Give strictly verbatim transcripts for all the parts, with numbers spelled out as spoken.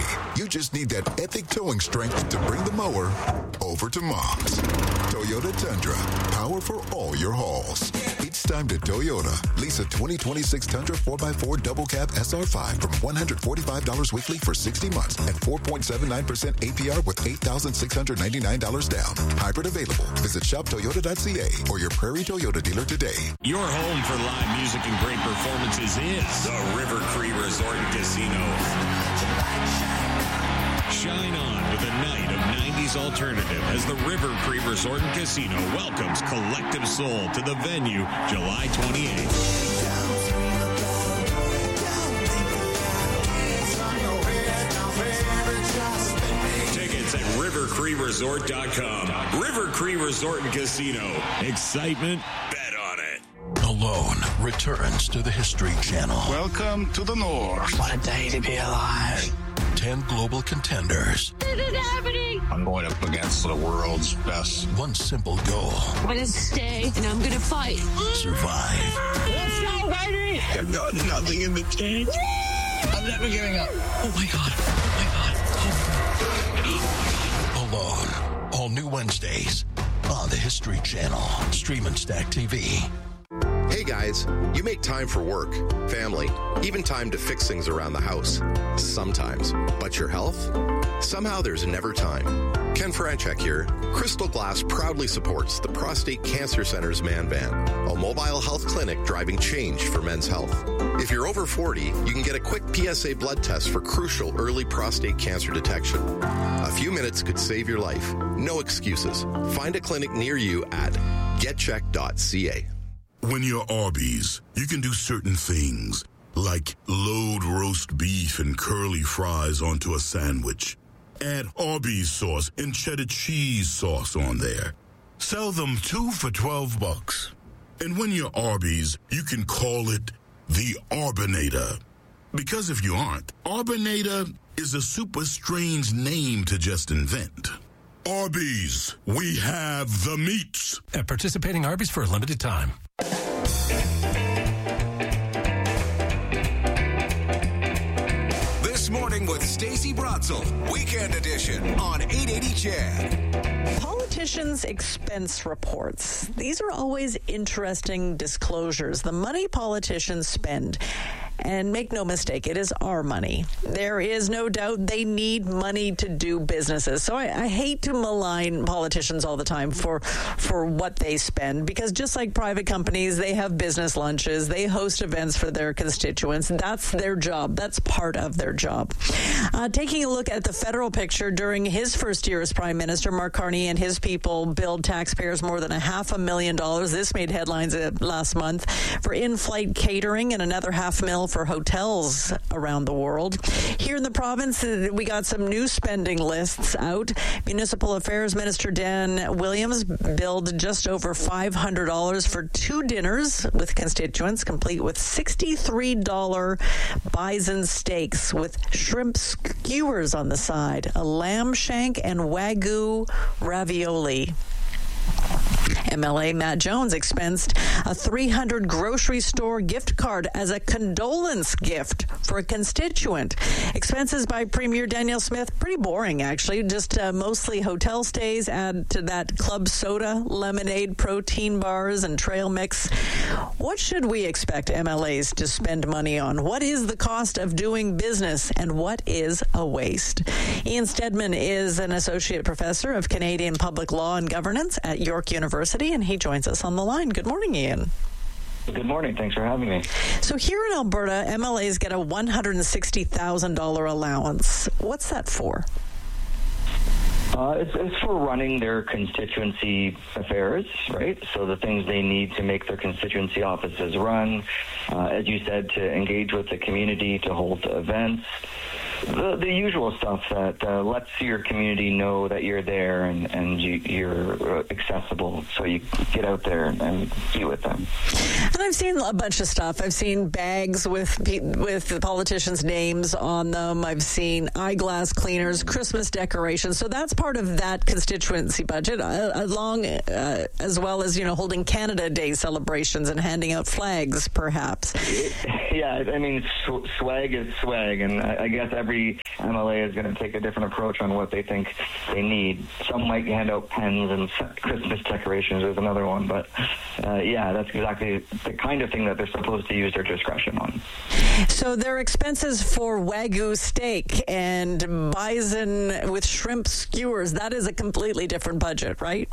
You just need that epic towing strength to bring the mower over to Mom's. Toyota Tundra, power for all your hauls. It's time to Toyota. Lease a twenty twenty-six Tundra four by four double cab S R five from one hundred forty-five dollars weekly for sixty months at four point seven nine percent A P R with eight thousand six hundred ninety-nine dollars down. Hybrid available. Visit shop toyota dot c a or your Prairie Toyota dealer today. Your home for live music and great performances is the River Cree Resort and Casino. Shine on with a night of nineties alternative as the River Cree Resort and Casino welcomes Collective Soul to the venue July twenty-eighth. Tickets at river cree resort dot com. River Cree Resort and Casino. Excitement, bet on it. Alone returns to the History Channel. Welcome to the North. What a day to be alive. Ten global contenders. This is happening. I'm going up against the world's best. One simple goal. I'm going to stay, and I'm going to fight. Survive. Let's go, baby! I've got nothing in the tank. I'm never giving up. Oh, my God. Oh, my God. Alone. All new Wednesdays on the History Channel. Stream and Stack T V. Hey guys, you make time for work, family, even time to fix things around the house. Sometimes. But your health? Somehow there's never time. Ken Franchek here. Crystal Glass proudly supports the Prostate Cancer Center's Man Van, a mobile health clinic driving change for men's health. If you're over forty, you can get a quick P S A blood test for crucial early prostate cancer detection. A few minutes could save your life. No excuses. Find a clinic near you at get check dot c a. When you're Arby's, you can do certain things, like load roast beef and curly fries onto a sandwich. Add Arby's sauce and cheddar cheese sauce on there. Sell them two for twelve bucks. And when you're Arby's, you can call it the Arbinator. Because if you aren't, Arbinator is a super strange name to just invent. Arby's, we have the meats. At participating Arby's for a limited time. This Morning with Stacey Brotzel, Weekend Edition on eight eighty C H E D. Politicians' expense reports. These are always interesting disclosures. The money politicians spend. And make no mistake, it is our money. There is no doubt they need money to do businesses. So I, I hate to malign politicians all the time for for what they spend, because just like private companies, they have business lunches, they host events for their constituents. That's their job. That's part of their job. Uh, taking a look at the federal picture, during his first year as prime minister, Mark Carney and his people billed taxpayers more than a half a million dollars. This made headlines uh, last month for in-flight catering and another half mil for hotels around the world. Here in the province, we got some new spending lists out. Municipal Affairs Minister Dan Williams billed just over five hundred dollars for two dinners with constituents, complete with sixty-three dollars bison steaks with shrimp skewers on the side, a lamb shank, and Wagyu ravioli. M L A Matt Jones expensed a three hundred grocery store gift card as a condolence gift for a constituent. Expenses by Premier Danielle Smith, pretty boring actually, just uh, mostly hotel stays. Add to that club soda, lemonade, protein bars, and trail mix. What should we expect M L As to spend money on? What is the cost of doing business, and what is a waste? Ian Stedman is an associate professor of Canadian public law and governance at York University, and he joins us on the line. Good morning, Ian. Good morning. Thanks for having me. So here in Alberta, M L As get a one hundred sixty thousand dollars allowance. What's that for? Uh, it's, it's for running their constituency affairs, right? So the things they need to make their constituency offices run, uh, as you said, to engage with the community, to hold events, the, the usual stuff that uh, lets your community know that you're there and, and you, you're accessible, so you get out there and, and be with them. And I've seen a bunch of stuff. I've seen bags with with the politicians' names on them. I've seen eyeglass cleaners, Christmas decorations. So that's part of that constituency budget, uh, along uh, as well as, you know, holding Canada Day celebrations and handing out flags, perhaps. Yeah, I mean, sw- swag is swag, and I, I guess every M L A is going to take a different approach on what they think they need. Some might hand out pens and Christmas decorations is another one, but uh, yeah, that's exactly the kind of thing that they're supposed to use their discretion on. So their expenses for Wagyu steak and bison with shrimp skewers, that is a completely different budget, right?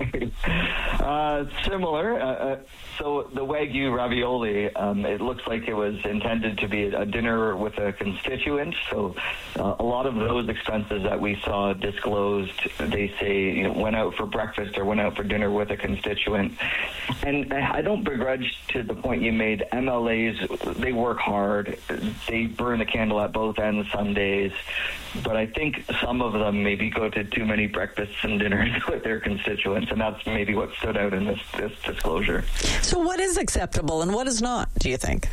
uh, similar. Uh, uh, so the Wagyu ravioli, um, it looks like it was intended to be a dinner with a constituent. So uh, a lot of those expenses that we saw disclosed, they say, you know, went out for breakfast or went out for dinner with a constituent. And I don't begrudge, to the point you made, M L As, they work hard. They burn the candle at both ends some days. But I think some of them maybe go to too many breakfasts and dinners with their constituents, and that's maybe what stood out in this, this disclosure. So what is acceptable and what is not, do you think?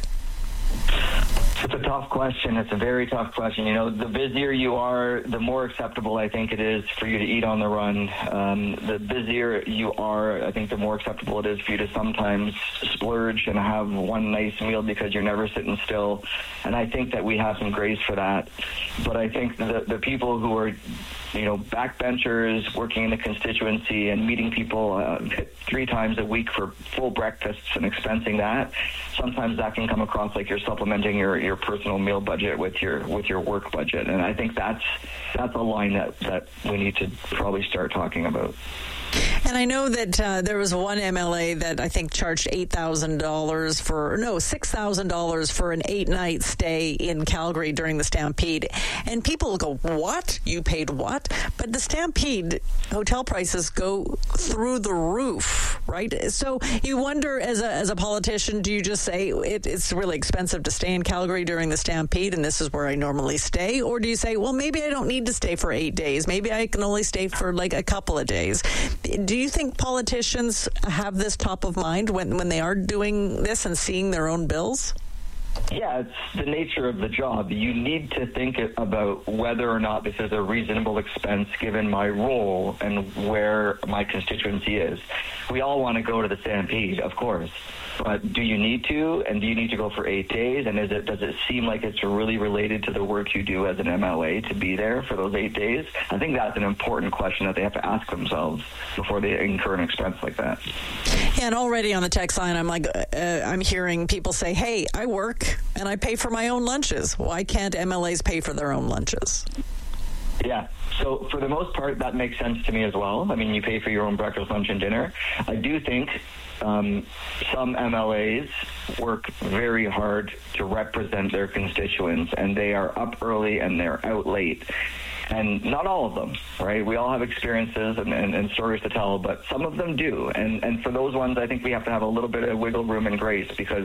It's a tough question. It's a very tough question. You know, the busier you are, the more acceptable I think it is for you to eat on the run. Um, the busier you are, I think the more acceptable it is for you to sometimes splurge and have one nice meal because you're never sitting still. And I think that we have some grace for that. But I think the, the people who are, you know, backbenchers working in the constituency and meeting people uh, three times a week for full breakfasts and expensing that, sometimes that can come across like you're supplementing your, your personal meal budget with your with your work budget. And I think that's that's a line that, that we need to probably start talking about. And I know that uh, there was one M L A that I think charged eight thousand dollars for, no, six thousand dollars for an eight-night stay in Calgary during the Stampede. And people will go, what? You paid what? But the Stampede hotel prices go through the roof, right? So you wonder, as a as a politician, do you just say it, it's really expensive to stay in Calgary during the Stampede and this is where I normally stay? Or do you say, well, maybe I don't need to stay for eight days. Maybe I can only stay for like a couple of days. Do you think politicians have this top of mind when, when they are doing this and seeing their own bills? Yeah, it's the nature of the job. You need to think about whether or not this is a reasonable expense given my role and where my constituency is. We all want to go to the Stampede, of course. But do you need to, and do you need to go for eight days? And is it does it seem like it's really related to the work you do as an M L A to be there for those eight days? I think that's an important question that they have to ask themselves before they incur an expense like that. And already on the text line, I'm like, uh, I'm hearing people say, hey, I work and I pay for my own lunches. Why can't M L As pay for their own lunches? Yeah. So for the most part, that makes sense to me as well. I mean, you pay for your own breakfast, lunch, and dinner. I do think um, some M L As work very hard to represent their constituents, and they are up early and they're out late. And not all of them, right? We all have experiences and, and, and stories to tell, but some of them do. And and for those ones, I think we have to have a little bit of wiggle room and grace because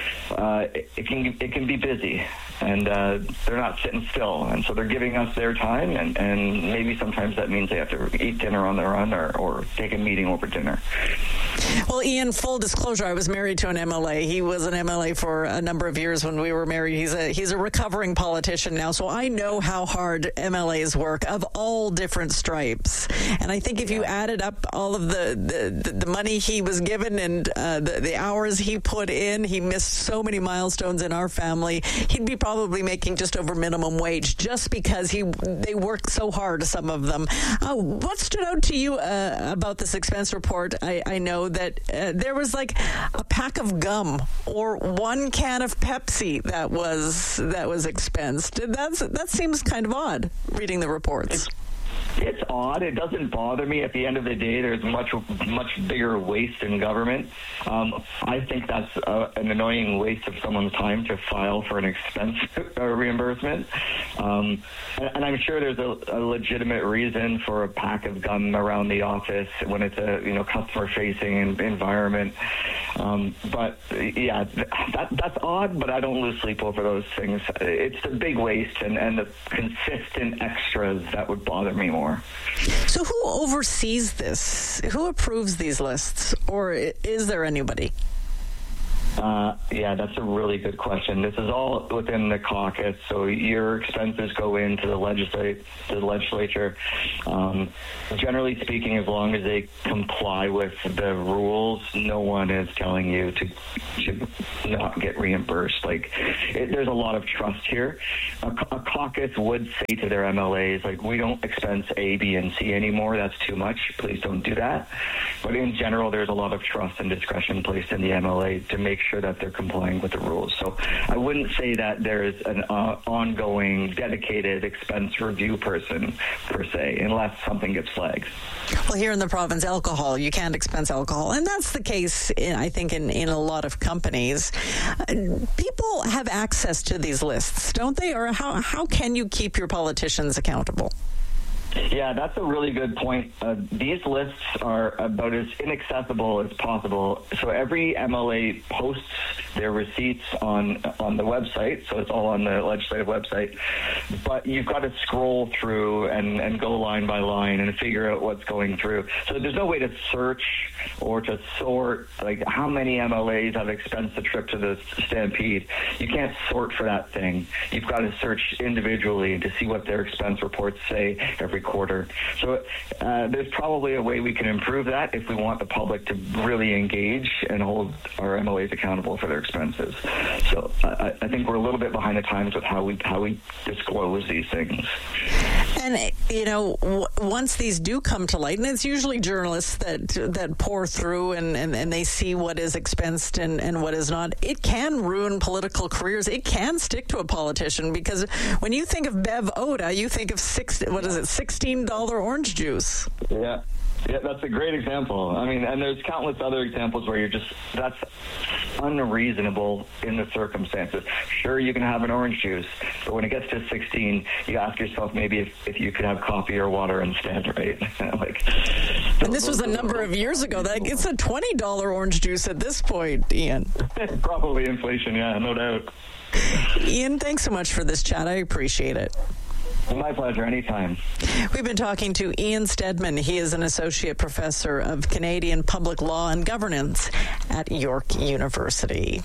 uh, it, it can it can be busy, and uh, they're not sitting still. And so they're giving us their time, and, and maybe sometimes that means they have to eat dinner on their own or, or take a meeting over dinner. Well, Ian, full disclosure, I was married to an M L A. He was an M L A for a number of years when we were married. He's a he's a recovering politician now, so I know how hard M L As work of all different stripes. And I think if you added up all of the, the, the money he was given and uh, the, the hours he put in, he missed so many milestones in our family, he'd be probably making just over minimum wage just because he they work so hard, some of them. Uh, what stood out to you uh, about this expense report? I, I know that uh, there was like a pack of gum or one can of Pepsi that was that was expensed. That's, that seems kind of odd, reading the reports. It's, it's odd. It doesn't bother me. At the end of the day, there's much, much bigger waste in government. Um, I think that's uh, an annoying waste of someone's time to file for an expense reimbursement. Um, and, and I'm sure there's a, a legitimate reason for a pack of gum around the office when it's a you know customer-facing environment. Um, but yeah, that, that's odd. But I don't lose sleep over those things. It's the big waste and, and the consistent extras that would bother me more. So who oversees this? Who approves these lists? Or is there anybody? Uh, yeah, that's a really good question. This is all within the caucus, so your expenses go into the legislate to the legislature. Um, generally speaking, as long as they comply with the rules, no one is telling you to, to not get reimbursed. Like, it, there's a lot of trust here. A, a caucus would say to their M L As, like, we don't expense A, B, and C anymore. That's too much. Please don't do that. But in general, there's a lot of trust and discretion placed in the M L A to make sure that they're complying with the rules. So I wouldn't say that there's an uh, ongoing dedicated expense review person per se, unless something gets flagged. Well, here in the province, alcohol, you can't expense alcohol. And that's the case, in, I think, in, in a lot of companies. People have access to these lists, don't they? Or how, how can you keep your politicians accountable? Yeah, that's a really good point. Uh, these lists are about as inaccessible as possible. So every M L A posts their receipts on on the website, so it's all on the legislative website. But you've got to scroll through and, and go line by line and figure out what's going through. So there's no way to search or to sort, like, how many M L As have expensed the trip to the Stampede. You can't sort for that thing. You've got to search individually to see what their expense reports say every quarter. So uh, there's probably a way we can improve that if we want the public to really engage and hold our M L As accountable for their expenses. So I, I think we're a little bit behind the times with how we how we disclose these things. And, you know, w- once these do come to light, and it's usually journalists that that pour through and, and, and they see what is expensed and, and what is not, it can ruin political careers. It can stick to a politician, because when you think of Bev Oda, you think of six, what is it, sixteen dollars orange juice. Yeah. Yeah, that's a great example. I mean, and there's countless other examples where you're just, that's unreasonable in the circumstances. Sure, you can have an orange juice, but when it gets to sixteen, you ask yourself maybe if, if you could have coffee or water instead, right? Like, and this was a number of years ago. That it's a twenty dollars orange juice at this point, Ian. Probably inflation, yeah, no doubt. Ian, thanks so much for this chat. I appreciate it. My pleasure, anytime. We've been talking to Ian Stedman. He is an associate professor of Canadian public law and governance at York University.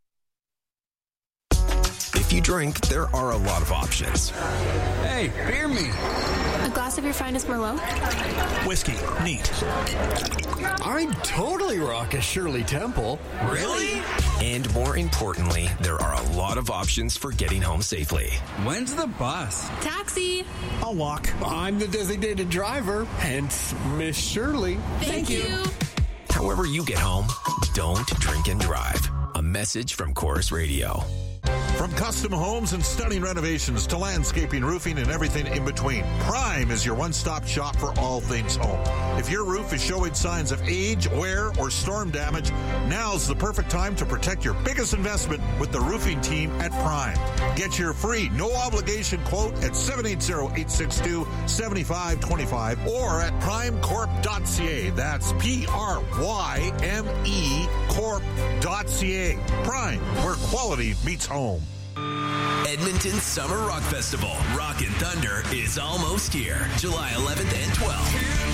If you drink, there are a lot of options. Hey, beer me. A glass of your finest Merlot? Whiskey. Neat. I'd totally rock a Shirley Temple. Really? And more importantly, there are a lot of options for getting home safely. When's the bus? Taxi. I'll walk. I'm the designated driver, hence Miss Shirley. Thank, Thank you. you. However you get home, don't drink and drive. A message from Chorus Radio. From custom homes and stunning renovations to landscaping, roofing, and everything in between, Prime is your one-stop shop for all things home. If your roof is showing signs of age, wear, or storm damage, now's the perfect time to protect your biggest investment with the roofing team at Prime. Get your free, no-obligation quote at seven eight zero, eight six two, seven five two five or at prime corp dot c a. That's P R Y M E corp dot c a. Prime, where quality meets home. Edmonton Summer Rock Festival, Rockin' Thunder, is almost here. July eleventh and twelfth.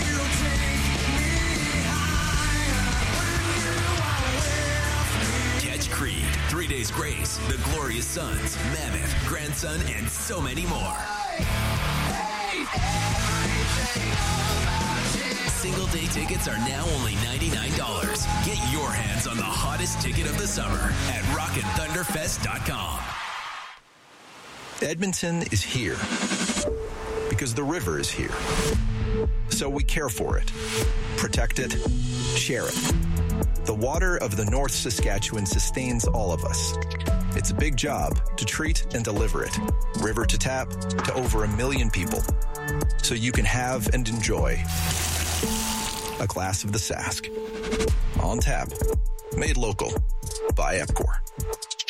Catch Creed, Three Days Grace, The Glorious Sons, Mammoth, Grandson, and so many more. Single day tickets are now only ninety-nine dollars. Get your hands on the hottest ticket of the summer at rockin thunder fest dot com. Edmonton is here because the river is here. So we care for it, protect it, share it. The water of the North Saskatchewan sustains all of us. It's a big job to treat and deliver it, river to tap, to over a million people, so you can have and enjoy a glass of the Sask. On tap, made local by Epcor.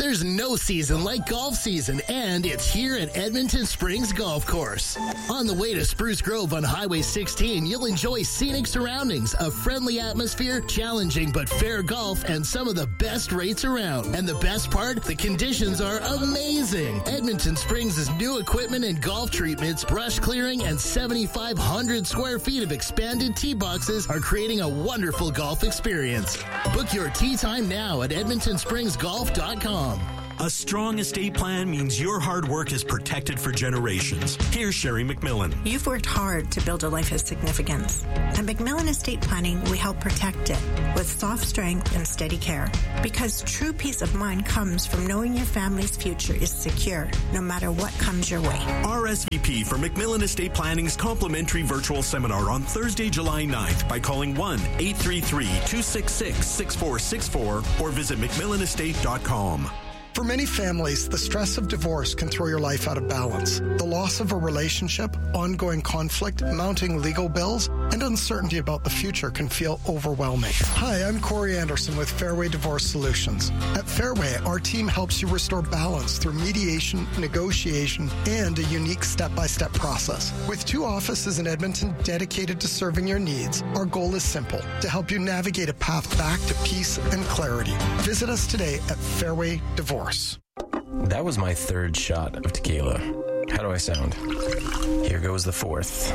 There's no season like golf season, and it's here at Edmonton Springs Golf Course. On the way to Spruce Grove on Highway sixteen, you'll enjoy scenic surroundings, a friendly atmosphere, challenging but fair golf, and some of the best rates around. And the best part, the conditions are amazing. Edmonton Springs' new equipment and golf treatments, brush clearing, and seventy-five hundred square feet of expanded tee boxes are creating a wonderful golf experience. Book your tee time now at edmonton springs golf dot com. A strong estate plan means your hard work is protected for generations. Here's Sherry McMillan. You've worked hard to build a life of significance. At McMillan Estate Planning, we help protect it with soft strength and steady care. Because true peace of mind comes from knowing your family's future is secure, no matter what comes your way. R S V P for McMillan Estate Planning's complimentary virtual seminar on Thursday, July ninth by calling one eight three three, two six six, six four six four or visit mcmillan estate dot com. For many families, the stress of divorce can throw your life out of balance. The loss of a relationship, ongoing conflict, mounting legal bills, and uncertainty about the future can feel overwhelming. Hi, I'm Corey Anderson with Fairway Divorce Solutions. At Fairway, our team helps you restore balance through mediation, negotiation, and a unique step-by-step process. With two offices in Edmonton dedicated to serving your needs, our goal is simple, to help you navigate a path back to peace and clarity. Visit us today at Fairway Divorce. That was my third shot of tequila. How do I sound? Here goes the fourth.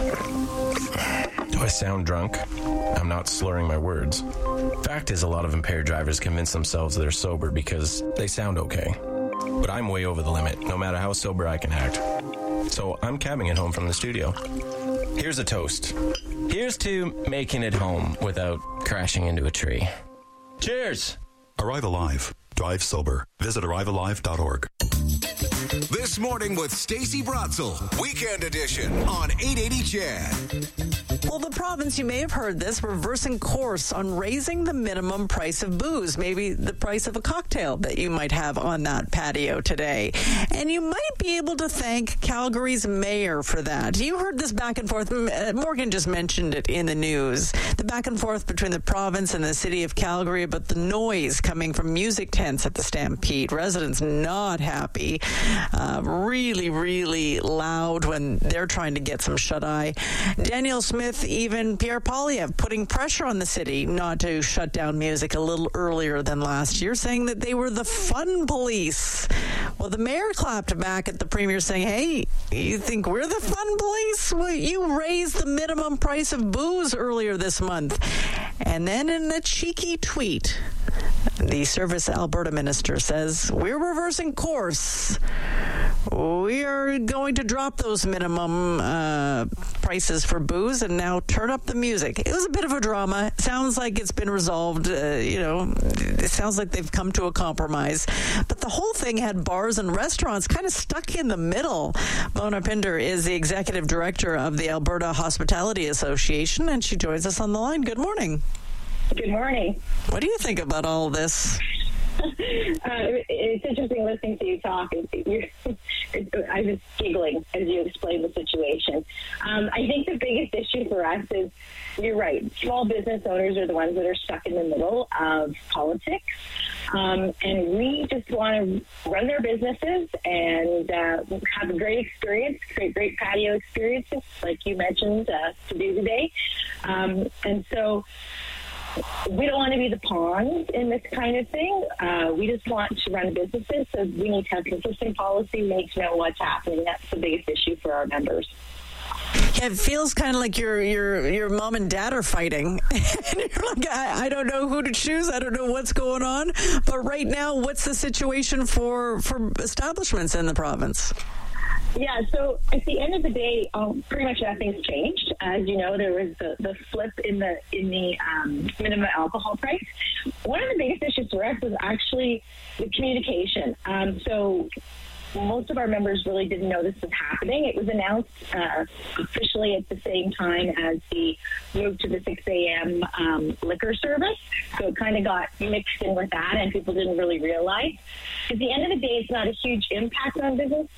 Do I sound drunk? I'm not slurring my words. Fact is, a lot of impaired drivers convince themselves they're sober because they sound okay. But I'm way over the limit, no matter how sober I can act. So I'm cabbing it home from the studio. Here's a toast. Here's to making it home without crashing into a tree. Cheers! Arrive Alive. Drive sober. Visit arrive alive dot org. This Morning with Stacey Brotzel, Weekend Edition on eight eighty C H E D. Well, the province, you may have heard this, reversing course on raising the minimum price of booze, maybe the price of a cocktail that you might have on that patio today. And you might be able to thank Calgary's mayor for that. You heard this back and forth. Morgan just mentioned it in the news. The back and forth between the province and the city of Calgary about the noise coming from music tents at the Stampede. Residents not happy. Uh, really, really loud when they're trying to get some shut-eye. Danielle Smith, even Pierre Poilievre, putting pressure on the city not to shut down music a little earlier than last year, saying that they were the fun police. Well, the mayor clapped back at the premier saying, hey, you think we're the fun police? Well, you raised the minimum price of booze earlier this month. And then in a cheeky tweet, the Service Alberta minister says, we're reversing course. We are going to drop those minimum uh, prices for booze and now turn up the music. It was a bit of a drama. It sounds like it's been resolved. Uh, you know, it sounds like they've come to a compromise. But the whole thing had bars and restaurants kind of stuck in the middle. Mona Pinder is the executive director of the Alberta Hospitality Association, and she joins us on the line. Good morning. Good morning. What do you think about all this? Uh, it's interesting listening to you talk. I was giggling as you explained the situation. Um, I think the biggest issue for us is, you're right, small business owners are the ones that are stuck in the middle of politics. Um, and we just want to run their businesses and uh, have a great experience, create great patio experiences, like you mentioned, uh, to do today. Um, and so we don't want to be the pawns in this kind of thing. Uh, we just want to run businesses, so we need to have consistent policy. We need to know what's happening. That's the biggest issue for our members. Yeah, it feels kind of like your your your mom and dad are fighting. And you're like, I, I don't know who to choose. I don't know what's going on. But right now, what's the situation for, for establishments in the province? Yeah, so at the end of the day, um, pretty much nothing's changed. As you know, there was the, the flip in the in the um, minimum alcohol price. One of the biggest issues for us was actually the communication. Um, so most of our members really didn't know this was happening. It was announced uh, officially at the same time as the move to the six a.m. Um, liquor service. So it kind of got mixed in with that, and people didn't really realize. At the end of the day, it's not a huge impact on business.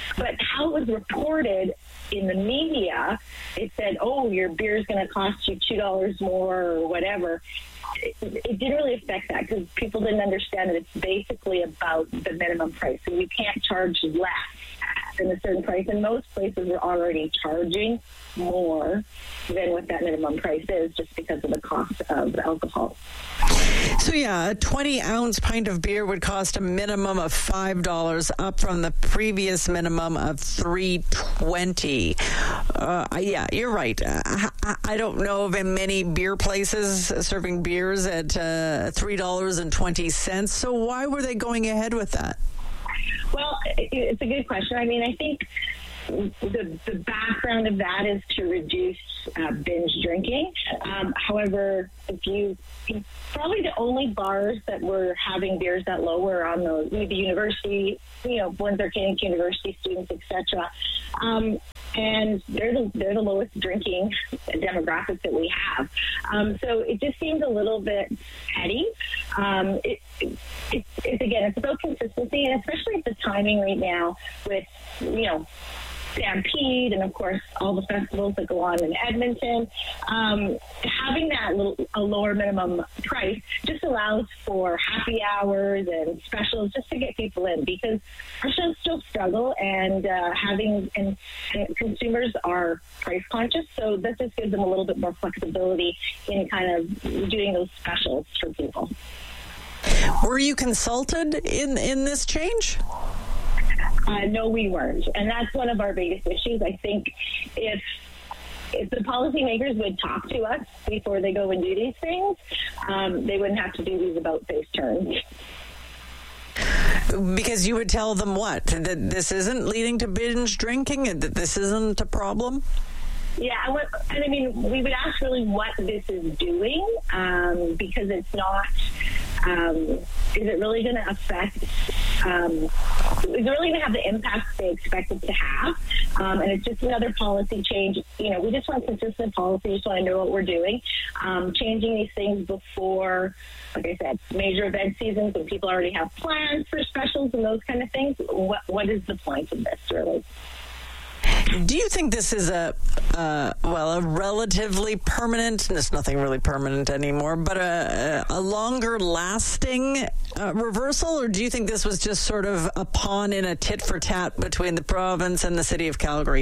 But how it was reported in the media, it said, oh, your beer is going to cost you two dollars more or whatever. It, it didn't really affect that because people didn't understand that it's basically about the minimum price. So you can't charge less than a certain price. And most places are already charging more than what that minimum price is just because of the cost of the alcohol. So, yeah, a twenty-ounce pint of beer would cost a minimum of five dollars, up from the previous minimum of three dollars and twenty cents. Uh, yeah, you're right. I, I don't know of many beer places serving beers at uh, three dollars and twenty cents. So why were they going ahead with that? Well, it's a good question. I mean, I think the, the background of that is to reduce uh, binge drinking. Um, however, if you probably the only bars that were having beers that low were on the, the university, you know, ones that are getting to university students, et cetera. Um, and they're the, they're the lowest drinking demographics that we have. Um, so it just seems a little bit petty. Um, it, it, it, it's, again, it's about consistency, and especially at the timing right now with, you know, Stampede and, of course, all the festivals that go on in Edmonton. Um, having that little, a lower minimum price just allows for happy hours and specials just to get people in, because our shows still struggle, and uh, having and, and consumers are price conscious, so this just gives them a little bit more flexibility in kind of doing those specials for people. Were you consulted in, in this change? Uh, no, we weren't. And that's one of our biggest issues. I think if if the policymakers would talk to us before they go and do these things, um, they wouldn't have to do these about-face turns. Because you would tell them what? That this isn't leading to binge drinking? And that this isn't a problem? Yeah, and, and I mean, we would ask really what this is doing, um, because it's not, um, is it really going to affect, um, is it really going to have the impact they expect it to have? Um, and it's just another policy change. You know, we just want consistent policy, just want to know what we're doing. Um, changing these things before, like I said, major event seasons when people already have plans for specials and those kind of things. What What is the point of this, really? Do you think this is a, uh, well, a relatively permanent, and it's nothing really permanent anymore, but a, a longer lasting uh, reversal, or do you think this was just sort of a pawn in a tit for tat between the province and the city of Calgary?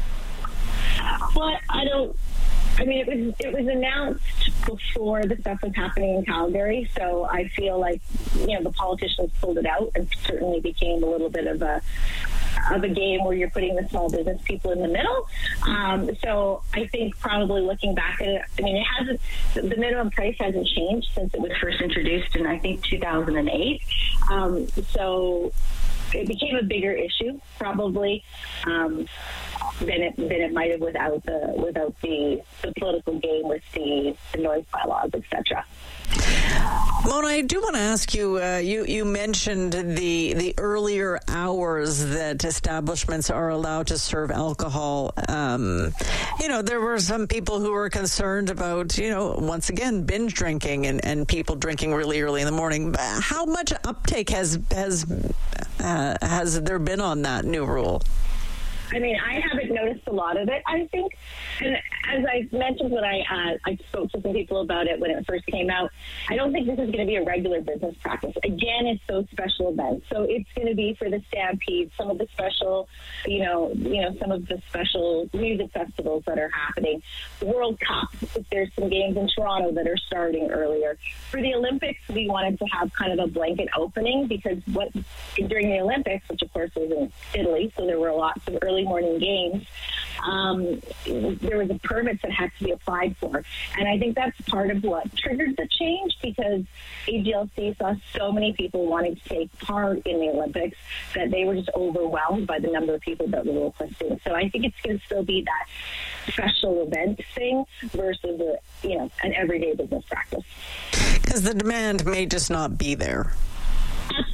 Well, I don't, I mean, it was it was announced before the stuff was happening in Calgary, so I feel like, you know, the politicians pulled it out, and certainly became a little bit of a of a game where you're putting the small business people in the middle. Um, so I think probably looking back at it, I mean, it hasn't, the minimum price hasn't changed since it was first introduced in, I think, two thousand eight. Um, so it became a bigger issue, probably, um, than it than it might have without the without the, the political game with the, the noise bylaws, et cetera. Mona, I do want to ask you, uh, you, you mentioned the the earlier hours that establishments are allowed to serve alcohol. Um, you know, there were some people who were concerned about, you know, once again, binge drinking and, and people drinking really early in the morning. How much uptake has, has, uh, has there been on that new rule? I mean, I haven't noticed a lot of it, I think. And as I mentioned when I uh, I spoke to some people about it when it first came out, I don't think this is going to be a regular business practice. Again, it's those special events. So it's going to be for the Stampede, some of the special, you know, you know, some of the special music festivals that are happening. The World Cup, if there's some games in Toronto that are starting earlier. For the Olympics, we wanted to have kind of a blanket opening because what during the Olympics, which of course was in Italy, so there were lots of early morning games, um, there was a permit that had to be applied for. And I think that's part of what triggered the change, because A G L C saw so many people wanting to take part in the Olympics that they were just overwhelmed by the number of people that were requesting. So I think it's going to still be that special event thing versus a, you know, an everyday business practice. Because the demand may just not be there. Absolutely.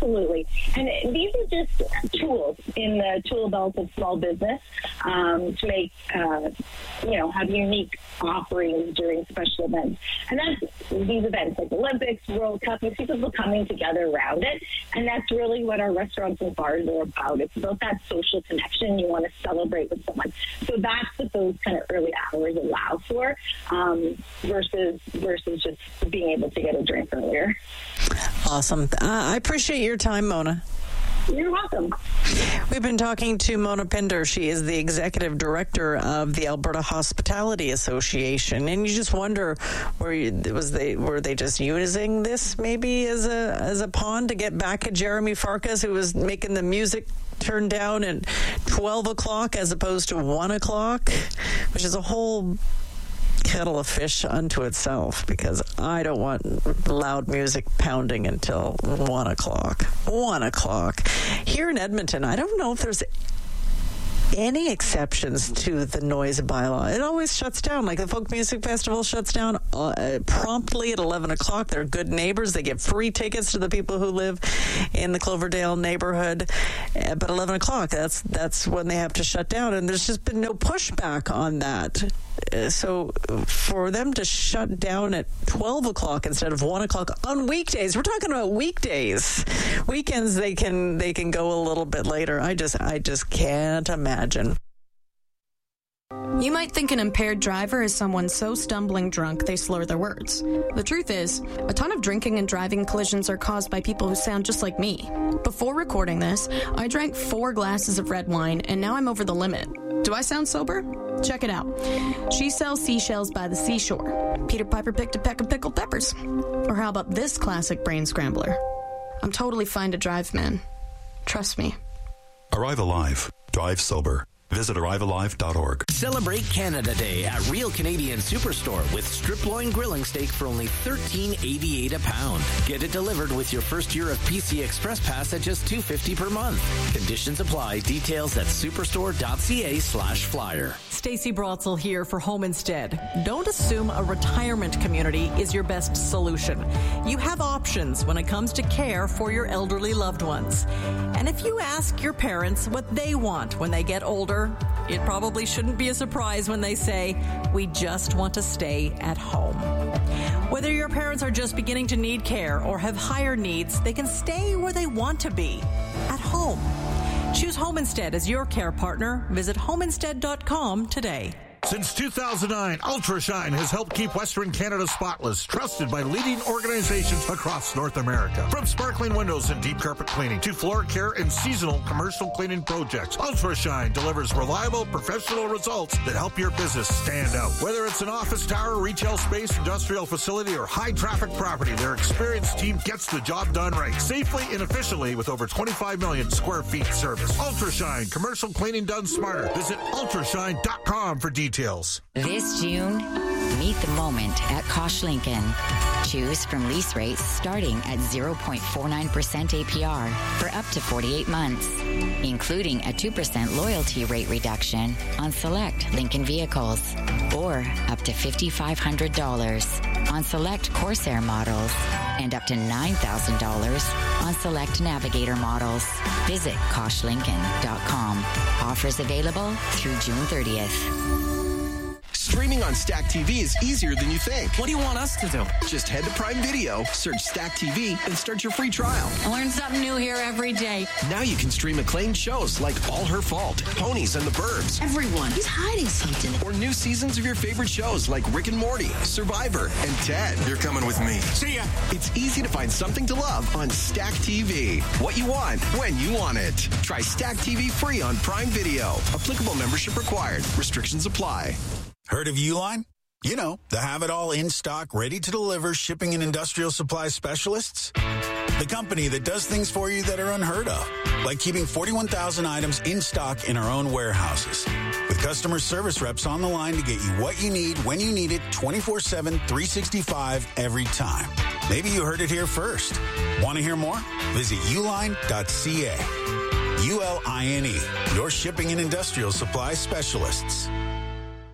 Absolutely. And these are just tools in the tool belt of small business um, to make, uh, you know, have unique offerings during special events. And that's these events like Olympics, World Cup, with people coming together around it. And that's really what our restaurants and bars are about. It's about that social connection. You want to celebrate with someone. So that's what those kind of early hours allow for, um, versus versus just being able to get a drink earlier. Awesome. Uh, I appreciate your time, Mona. You're welcome. We've been talking to Mona Pinder. She is the executive director of the Alberta Hospitality Association, and you just wonder, were you, was they were they just using this maybe as a as a pawn to get back at Jeremy Farkas, who was making the music turn down at twelve o'clock as opposed to one o'clock, which is a whole kettle of fish unto itself, because I don't want loud music pounding until one o'clock. One o'clock. Here in Edmonton, I don't know if there's any exceptions to the noise bylaw. It always shuts down. Like the Folk Music Festival shuts down uh, promptly at eleven o'clock. They're good neighbors. They give free tickets to the people who live in the Cloverdale neighborhood. Uh, but eleven o'clock, that's that's when they have to shut down. And there's just been no pushback on that. Uh, so for them to shut down at twelve o'clock instead of one o'clock on weekdays, we're talking about weekdays. Weekends, they can they can go a little bit later. I just I just can't imagine. You might think an impaired driver is someone so stumbling drunk they slur their words. The truth is, a ton of drinking and driving collisions are caused by people who sound just like me. Before recording this, I drank four glasses of red wine, and now I'm over the limit. Do I sound sober? Check it out. She sells seashells by the seashore. Peter Piper picked a peck of pickled peppers. Or how about this classic brain scrambler? I'm totally fine to drive, man. Trust me. Arrive alive. Drive sober. Visit arrive alive dot org. Celebrate Canada Day at Real Canadian Superstore with strip loin grilling steak for only thirteen eighty-eight a pound. Get it delivered with your first year of P C Express Pass at just two fifty per month. Conditions apply. Details at superstore.ca slash flyer. Stacey Brotzel here for Home Instead. Don't assume a retirement community is your best solution. You have options when it comes to care for your elderly loved ones. And if you ask your parents what they want when they get older, it probably shouldn't be a surprise when they say, we just want to stay at home. Whether your parents are just beginning to need care or have higher needs, they can stay where they want to be, at home. Choose Home Instead as your care partner. Visit home instead dot com today. Since two thousand nine, UltraShine has helped keep Western Canada spotless, trusted by leading organizations across North America. From sparkling windows and deep carpet cleaning to floor care and seasonal commercial cleaning projects, UltraShine delivers reliable, professional results that help your business stand out. Whether it's an office tower, retail space, industrial facility, or high-traffic property, their experienced team gets the job done right, safely and efficiently with over twenty-five million square feet service. UltraShine, commercial cleaning done smarter. Visit ultrashine dot com for details. This June, meet the moment at Kosh Lincoln. Choose from lease rates starting at zero point four nine percent A P R for up to forty-eight months, including a two percent loyalty rate reduction on select Lincoln vehicles, or up to five thousand five hundred dollars on select Corsair models, and up to nine thousand dollars on select Navigator models. Visit kosh lincoln dot com. Offers available through June thirtieth. Streaming on Stack T V is easier than you think. What do you want us to do? Just head to Prime Video, search Stack T V, and start your free trial. I learn something new here every day. Now you can stream acclaimed shows like All Her Fault, Ponies and the Burbs. Everyone is hiding something. Or new seasons of your favorite shows like Rick and Morty, Survivor, and Ted. You're coming with me. See ya. It's easy to find something to love on Stack T V. What you want, when you want it. Try Stack T V free on Prime Video. Applicable membership required. Restrictions apply. Heard of Uline? You know, the have-it-all in-stock, ready-to-deliver shipping and industrial supply specialists. The company that does things for you that are unheard of, like keeping forty-one thousand items in stock in our own warehouses. With customer service reps on the line to get you what you need, when you need it, twenty-four seven, three sixty-five, every time. Maybe you heard it here first. Want to hear more? Visit uline dot c a. U L I N E, your shipping and industrial supply specialists.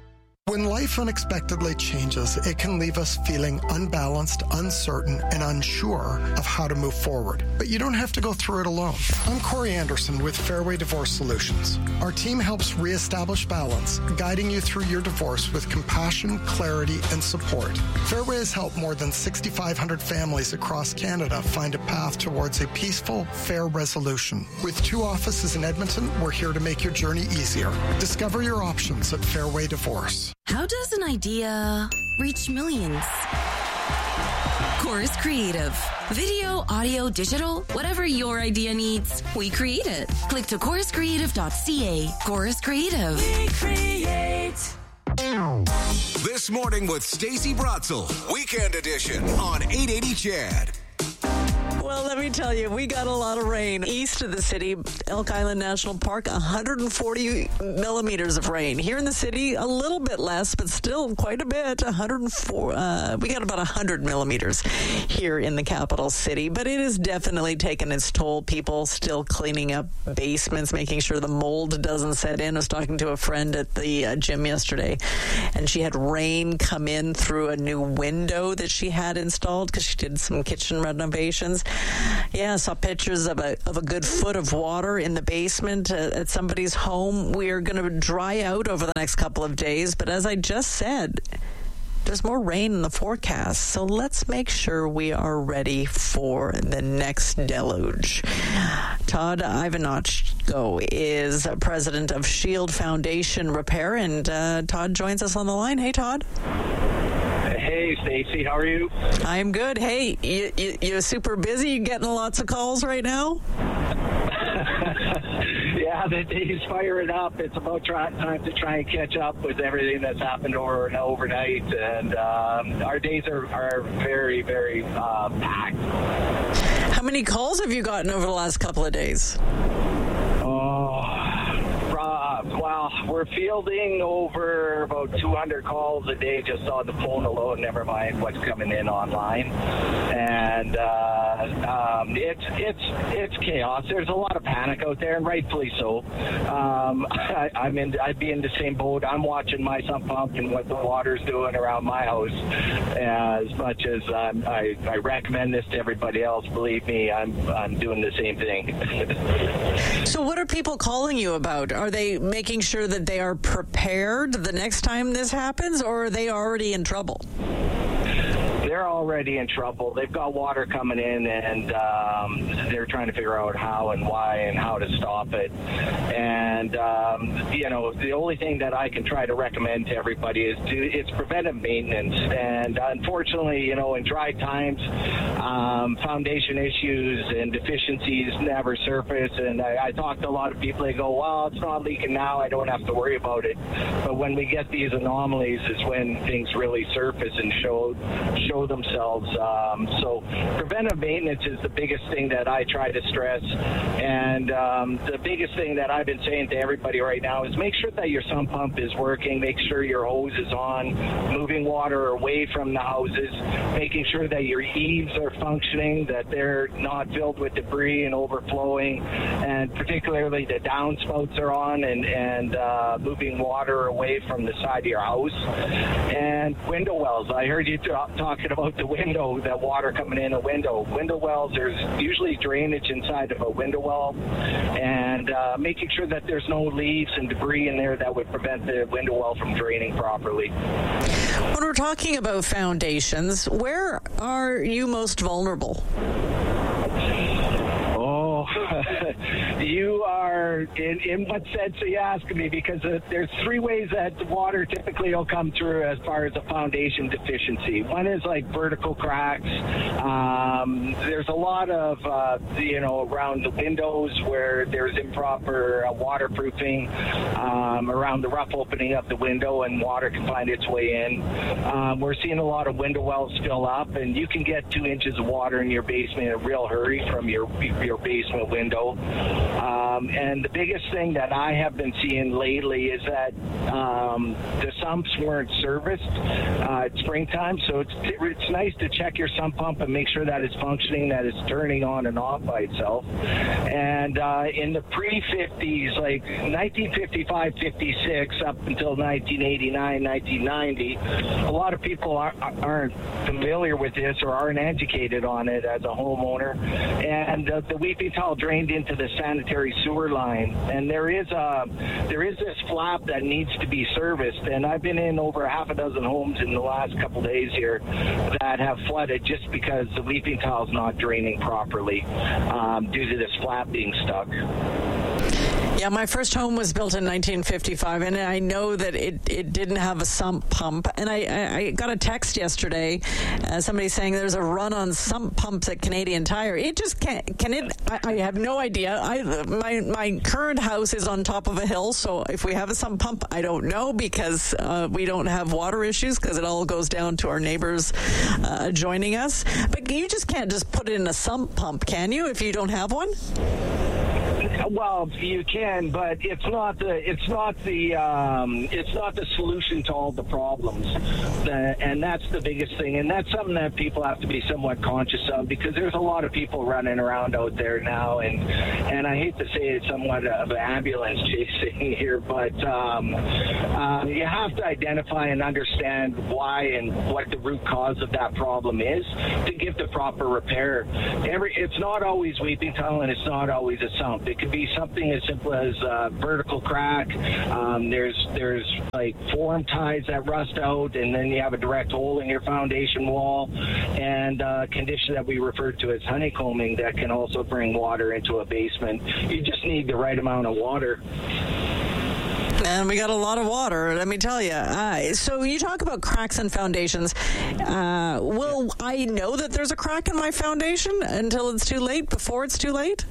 When life unexpectedly changes, it can leave us feeling unbalanced, uncertain, and unsure of how to move forward. But you don't have to go through it alone. I'm Corey Anderson with Fairway Divorce Solutions. Our team helps reestablish balance, guiding you through your divorce with compassion, clarity, and support. Fairway has helped more than six thousand five hundred families across Canada find a path towards a peaceful, fair resolution. With two offices in Edmonton, we're here to make your journey easier. Discover your options at Fairway Divorce. How does an idea reach millions? Chorus Creative. Video, audio, digital, whatever your idea needs, we create it. Click to chorus creative dot c a. Chorus Creative. We create. This Morning with Stacey Brotzel, Weekend Edition on eight eighty C H E D. Well, let me tell you, we got a lot of rain east of the city. Elk Island National Park, one hundred forty millimeters of rain. Here in the city, a little bit less, but still quite a bit. one hundred four. Uh, we got about one hundred millimeters here in the capital city, but it has definitely taken its toll. People still cleaning up basements, making sure the mold doesn't set in. I was talking to a friend at the uh, gym yesterday, and she had rain come in through a new window that she had installed because she did some kitchen renovations. Yeah, I saw pictures of a of a good foot of water in the basement uh, at somebody's home. We are going to dry out over the next couple of days, but as I just said, there's more rain in the forecast, so let's make sure we are ready for the next deluge. Todd Ivanchko is president of Shield Foundation Repair, and uh, Todd joins us on the line. Hey, Todd. Hey, Stacey, how are you? I'm good. Hey, you, you, you're super busy? You getting lots of calls right now? Yeah, the day's firing up. It's about try, time to try and catch up with everything that's happened over and overnight, and um, our days are, are very, very uh, packed. How many calls have you gotten over the last couple of days? Oh, uh, well, we're fielding over about two hundred calls a day just on the phone alone, never mind what's coming in online. And uh, um, it's it's it's chaos. There's a lot of panic out there, and rightfully so. Um, I, I'm in. I'd be in the same boat. I'm watching my sump pump and what the water's doing around my house. As much as um, I, I recommend this to everybody else, believe me, I'm I'm doing the same thing. So, what are people calling you about? Are they making sure that they are prepared the next time this happens, or are they already in trouble? They're already in trouble. They've got water coming in, and um, they're trying to figure out how and why and how to stop it. And, um, you know, the only thing that I can try to recommend to everybody is to, it's preventive maintenance. And unfortunately, you know, in dry times, um, foundation issues and deficiencies never surface. And I, I talk to a lot of people, they go, well, it's not leaking now, I don't have to worry about it. But when we get these anomalies is when things really surface and show show themselves. Um, so preventive maintenance is the biggest thing that I try to stress. And um, the biggest thing that I've been saying to everybody right now is make sure that your sump pump is working, make sure your hose is on, moving water away from the houses, making sure that your eaves are functioning, that they're not filled with debris and overflowing, and particularly the downspouts are on, and, and uh, moving water away from the side of your house. And window wells. I heard you talk talking about the window, that water coming in a window. Window wells, there's usually drainage inside of a window well, and uh, making sure that there's no leaves and debris in there that would prevent the window well from draining properly. When we're talking about foundations, where are you most vulnerable? Oh, you are, in, in what sense are you asking me? Because uh, there's three ways that the water typically will come through as far as a foundation deficiency. One is like vertical cracks. Um, there's a lot of, uh, you know, around the windows where there's improper uh, waterproofing, um, around the rough opening of the window, and water can find its way in. Um, we're seeing a lot of window wells fill up, and you can get two inches of water in your basement in a real hurry from your, your basement window. window. Um, and the biggest thing that I have been seeing lately is that um, the sumps weren't serviced uh, at springtime, so it's it's nice to check your sump pump and make sure that it's functioning, that it's turning on and off by itself. And uh, in the pre-fifties, like nineteen fifty-five, fifty-six, up until nineteen eighty-nine, nineteen ninety, a lot of people are, aren't familiar with this or aren't educated on it as a homeowner. And uh, the weeping tile drained into the sanitary sewer line, and there is a there is this flap that needs to be serviced. And I've been in over half a dozen homes in the last couple days here that have flooded just because the weeping tile is not draining properly um, due to this flap being stuck. Yeah, my first home was built in nineteen fifty-five, and I know that it, it didn't have a sump pump. And I, I, I got a text yesterday, uh, somebody saying there's a run on sump pumps at Canadian Tire. It just can't, can it, I, I have no idea. I my my current house is on top of a hill, so if we have a sump pump, I don't know, because uh, we don't have water issues, because it all goes down to our neighbors uh, adjoining us. But you just can't just put in a sump pump, can you, if you don't have one? Well, you can, but it's not the it's not the um, it's not the solution to all the problems, the, and that's the biggest thing. And that's something that people have to be somewhat conscious of, because there's a lot of people running around out there now, and and I hate to say it's somewhat of an ambulance chasing here, but um, um, you have to identify and understand why and what the root cause of that problem is to give the proper repair. Every it's not always weeping tile, and it's not always a sump. It could be something as simple as uh, vertical crack. Um, there's there's like form ties that rust out, and then you have a direct hole in your foundation wall, and a condition that we refer to as honeycombing that can also bring water into a basement. You just need the right amount of water. And we got a lot of water, let me tell you. Uh, so you talk about cracks in foundations. Uh, will I know that there's a crack in my foundation until it's too late, before it's too late?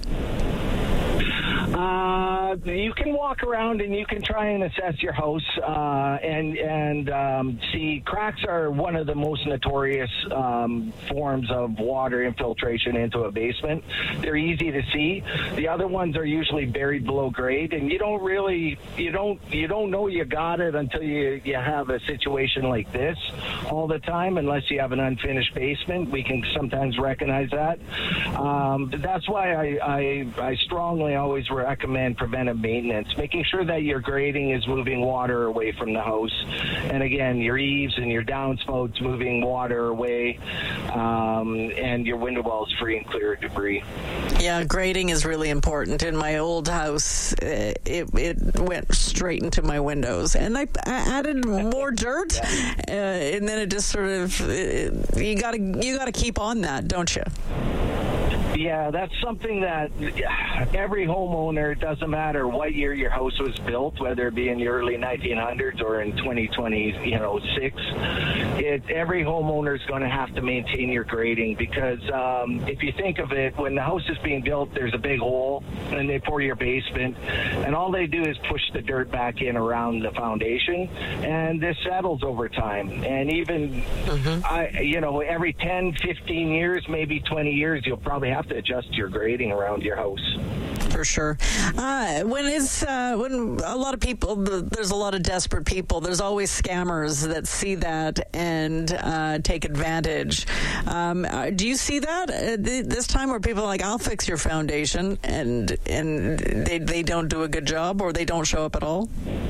Uh, you can walk around and you can try and assess your house uh, and and um, see cracks are one of the most notorious um, forms of water infiltration into a basement. They're easy to see. The other ones are usually buried below grade, and you don't really you don't you don't know you got it until you you have a situation like this all the time. Unless you have an unfinished basement, we can sometimes recognize that. Um, but that's why I, I I strongly always recommend preventive maintenance, making sure that your grading is moving water away from the house, and again, your eaves and your downspouts moving water away, um, and your window wells free and clear of debris. Yeah, grading is really important. In my old house, it it went straight into my windows, and I, I added more dirt, yeah. uh, and then it just sort of it, you got to you got to keep on that, don't you? Yeah, that's something that every homeowner, it doesn't matter what year your house was built, whether it be in the early nineteen hundreds or in twenty twenty, you know, six, it, every homeowner is going to have to maintain your grading, because um, if you think of it, when the house is being built, there's a big hole, and they pour your basement, and all they do is push the dirt back in around the foundation, and this settles over time. And even, mm-hmm. I, you know, every ten, fifteen years, maybe twenty years, you'll probably have to adjust your grading around your house. For sure. Uh, when is uh, when a lot of people, there's a lot of desperate people. There's always scammers that see that and uh, take advantage. Um, do you see that uh, this time, where people are like, "I'll fix your foundation," and and they they don't do a good job, or they don't show up at all?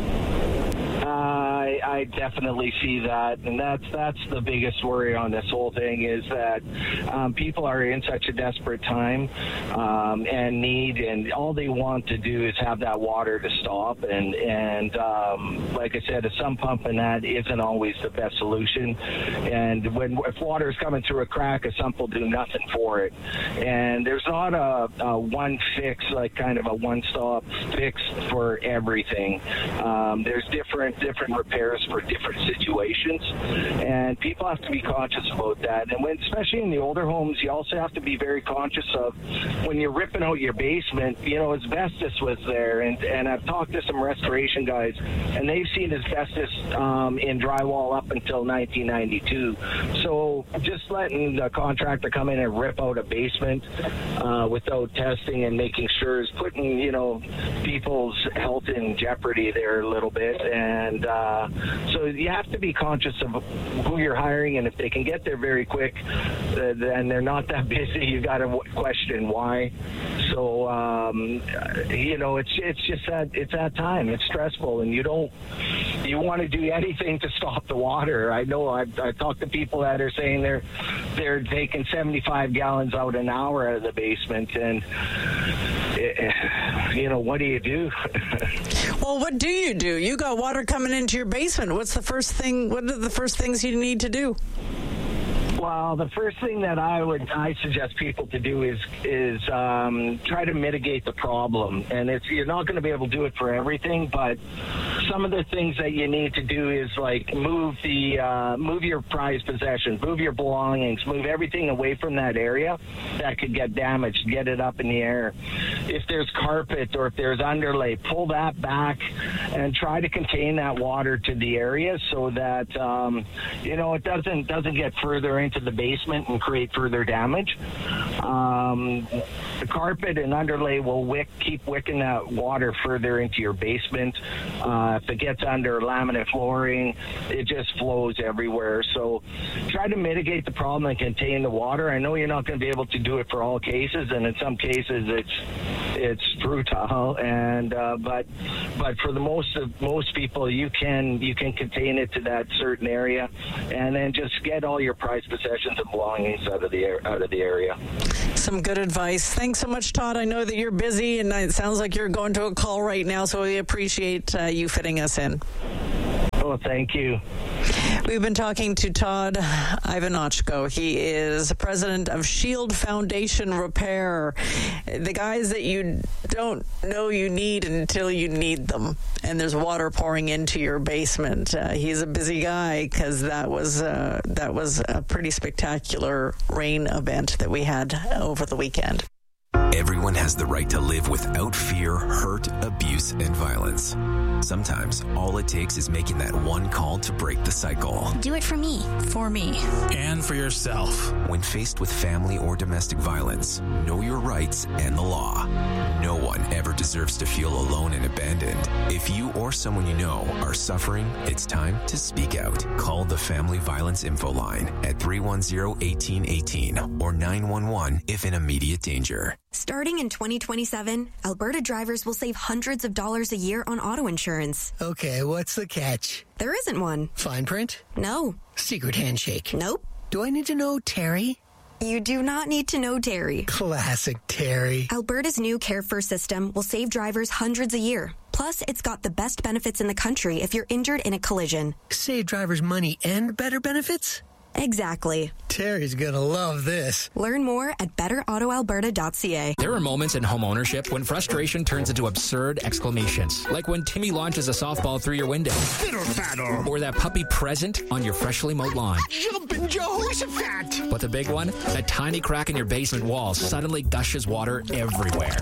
I, I definitely see that, and that's that's the biggest worry on this whole thing, is that um, people are in such a desperate time um, and need, and all they want to do is have that water to stop. And and um, like I said, a sump pump and that isn't always the best solution. And when if water is coming through a crack, a sump will do nothing for it. And there's not a, a one fix, like kind of a one-stop fix for everything. Um, there's different different repairs cars for different situations, and people have to be conscious about that. And when, especially in the older homes, you also have to be very conscious of when you're ripping out your basement, you know, asbestos was there, and, and I've talked to some restoration guys, and they've seen asbestos um, in drywall up until nineteen ninety-two. So just letting the contractor come in and rip out a basement uh, without testing and making sure is putting, you know, people's health in jeopardy there a little bit. And uh, so you have to be conscious of who you're hiring, and if they can get there very quick, uh, then they're not that busy. You got to w- question why. So um, you know, it's it's just that it's that time. It's stressful, and you don't you want to do anything to stop the water. I know I've, I've talked to people that are saying they're they're taking seventy-five gallons out an hour out of the basement, and it, you know, what do you do? Well, what do you do? You got water coming into your basement. What's the first thing? What are the first things you need to do? Well, the first thing that I would I suggest people to do is is um, try to mitigate the problem. And it's you're not going to be able to do it for everything, but some of the things that you need to do is like move the uh, move your prized possessions, move your belongings, move everything away from that area that could get damaged. Get it up in the air. If there's carpet or if there's underlay, pull that back and try to contain that water to the area so that um, you know it doesn't doesn't get further into the basement and create further damage. Um, the carpet and underlay will wick, keep wicking that water further into your basement. Uh, if it gets under laminate flooring, it just flows everywhere. So try to mitigate the problem and contain the water. I know you're not going to be able to do it for all cases, and in some cases it's it's futile. And uh, but but for the most of most people, you can you can contain it to that certain area, and then just get all your prized possessions and belongings out of the air, out of the area. Some good advice. Thanks so much, Todd. I know that you're busy, and it sounds like you're going to a call right now, so we appreciate uh, you fitting us in. Oh, thank you. We've been talking to Todd Ivanochko. He is president of Shield Foundation Repair. The guys that you don't know you need until you need them, and there's water pouring into your basement. Uh, he's a busy guy because that was uh, that was a pretty spectacular rain event that we had over the weekend. Everyone has the right to live without fear, hurt, abuse, and violence. Sometimes all it takes is making that one call to break the cycle. Do it for me. For me. And for yourself. When faced with family or domestic violence, know your rights and the law. No one ever deserves to feel alone and abandoned. If you or someone you know are suffering, it's time to speak out. Call the Family Violence Info Line at three one zero, one eight one eight or nine one one if in immediate danger. Starting in twenty twenty-seven, Alberta drivers will save hundreds of dollars a year on auto insurance. Okay, what's the catch? There isn't one. Fine print? No. Secret handshake? Nope. Do I need to know Terry? You do not need to know Terry. Classic Terry. Alberta's new Care First system will save drivers hundreds a year. Plus, it's got the best benefits in the country if you're injured in a collision. Save drivers money and better benefits? Exactly. Terry's gonna love this. Learn more at better auto alberta dot c a. There are moments in home ownership when frustration turns into absurd exclamations. Like when Timmy launches a softball through your window. Fiddle faddle. Or that puppy present on your freshly mowed lawn. Jumpin' Jehoshaphat. But the big one? That tiny crack in your basement wall suddenly gushes water everywhere.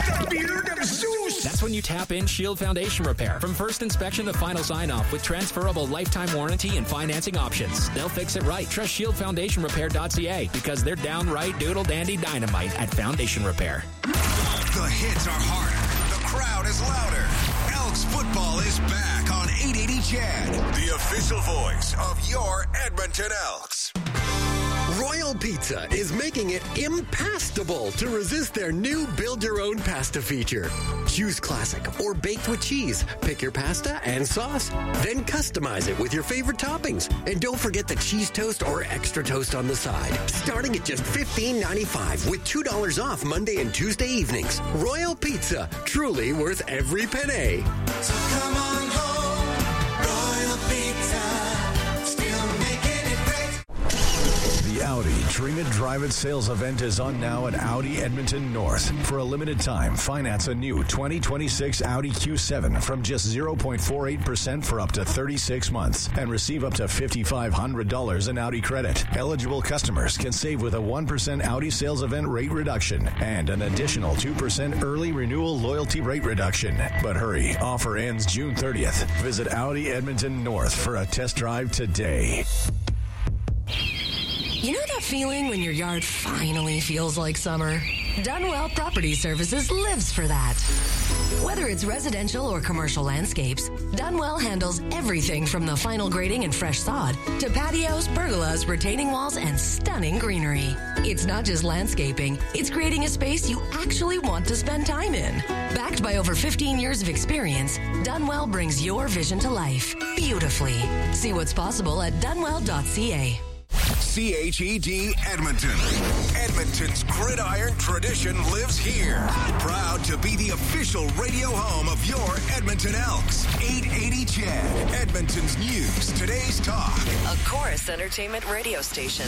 That's when you tap in Shield Foundation Repair. From first inspection to final sign-off with transferable lifetime warranty and financing options. They'll fix it right. Trust shield foundation repair dot c a because they're downright doodle-dandy dynamite at Foundation Repair. The hits are harder. The crowd is louder. Elks football is back on eight eighty C H E D, the official voice of your Edmonton Elks. Royal Pizza is making it impastable to resist their new build-your-own pasta feature. Choose classic or baked with cheese. Pick your pasta and sauce, then customize it with your favorite toppings. And don't forget the cheese toast or extra toast on the side. Starting at just fifteen ninety-five with two dollars off Monday and Tuesday evenings. Royal Pizza, truly worth every penny. So come on home, Royal Pizza, still making it great. The Audi Dream It, Drive It sales event is on now at Audi Edmonton North. For a limited time, finance a new twenty twenty-six Audi Q seven from just zero point four eight percent for up to thirty-six months and receive up to five thousand five hundred dollars in Audi credit. Eligible customers can save with a one percent Audi sales event rate reduction and an additional two percent early renewal loyalty rate reduction. But hurry, offer ends June thirtieth. Visit Audi Edmonton North for a test drive today. You know that feeling when your yard finally feels like summer? Dunwell Property Services lives for that. Whether it's residential or commercial landscapes, Dunwell handles everything from the final grading and fresh sod to patios, pergolas, retaining walls, and stunning greenery. It's not just landscaping, it's creating a space you actually want to spend time in. Backed by over fifteen years of experience, Dunwell brings your vision to life beautifully. See what's possible at dunwell dot c a. C H E D Edmonton. Edmonton's gridiron tradition lives here. Proud to be the official radio home of your Edmonton Elks. eight eighty C H E D, Edmonton's news, today's talk. A Chorus Entertainment radio station.